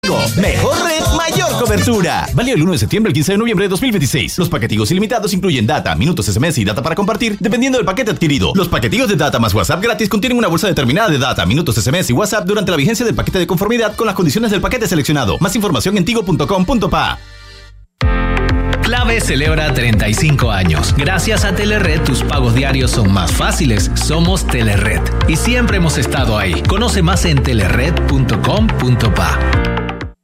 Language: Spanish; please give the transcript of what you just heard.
Mejor red, mayor cobertura. Válido el 1 de septiembre al 15 de noviembre de 2026. Los paquetigos ilimitados incluyen data, minutos SMS y data para compartir, dependiendo del paquete adquirido. Los paquetigos de data más WhatsApp gratis contienen una bolsa determinada de data, minutos SMS y WhatsApp durante la vigencia del paquete de conformidad con las condiciones del paquete seleccionado. Más información en tigo.com.pa. Clave celebra 35 años. Gracias a Telered, tus pagos diarios son más fáciles. Somos Telered y siempre hemos estado ahí. Conoce más en telered.com.pa.